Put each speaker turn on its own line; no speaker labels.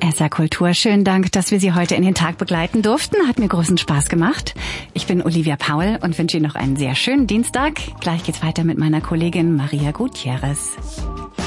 SR Kultur, schönen Dank, dass wir Sie heute in den Tag begleiten durften. Hat mir großen Spaß gemacht. Ich bin Olivia Paul und wünsche Ihnen noch einen sehr schönen Dienstag. Gleich geht's weiter mit meiner Kollegin Maria Gutierrez.